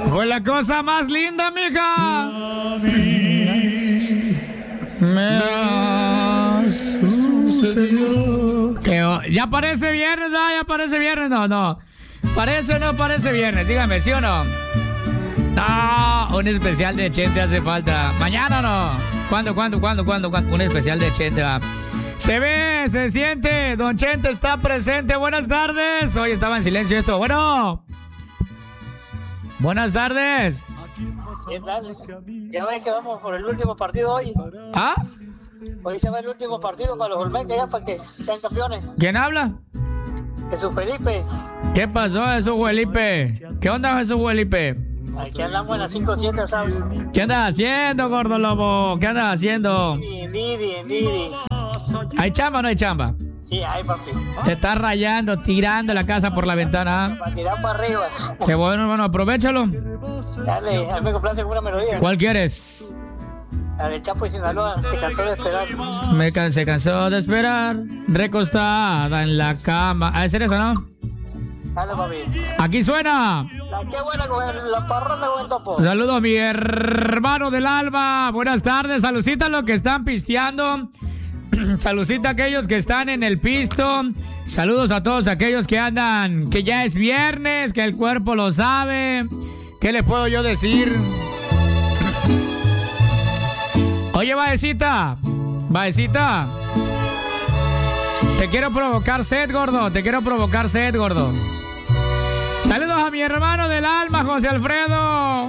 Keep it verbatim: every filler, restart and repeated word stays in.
Fue la cosa más linda, mija. Me ha sucedido. Que, oh, ya parece viernes, ¿no? Ya parece viernes, no, no. ¿Parece o no parece viernes? Dígame, ¿sí o no? No, un especial de Chente hace falta. ¿Mañana no? ¿Cuándo, cuándo, cuándo, cuándo? cuándo? Un especial de Chente va. Se ve, se siente. Don Chente está presente. Buenas tardes. Hoy estaba en silencio esto. Bueno. Buenas tardes. ¿Qué tal? Ya ven que vamos por el último partido hoy. ¿Ah? Hoy se va el último partido para los Olmecas ya para que sean campeones. ¿Quién habla? Jesús Felipe. ¿Qué pasó, Jesús Felipe? ¿Qué onda, Jesús Felipe? Aquí andamos en las cinco siete, ¿sabes? ¿Qué andas haciendo, gordo lobo? ¿Qué andas haciendo? Lidi, Lidi. ¿Hay chamba o no hay chamba? Sí, hay, papi. Te estás rayando, tirando la casa por la ventana. Para tirar para arriba. Qué bueno, hermano, aprovechalo. Dale, a mí me complace con una melodía. ¿Cuál quieres? La de Chapo y Sinaloa, se cansó de esperar. Me can se cansó de esperar, recostada en la cama. ¿A ser eso, no? Dale, papi. Aquí suena. La qué buena con el, la parranda con el topo. Saludos a mi hermano del alma. Buenas tardes. Saludcita a los que están pisteando. Saludcita a aquellos que están en el pisto. Saludos a todos aquellos que andan, que ya es viernes, que el cuerpo lo sabe. ¿Qué le puedo yo decir? Oye, Baecita, Baecita, te quiero provocar sed, gordo, te quiero provocar sed, gordo. Saludos a mi hermano del alma, José Alfredo.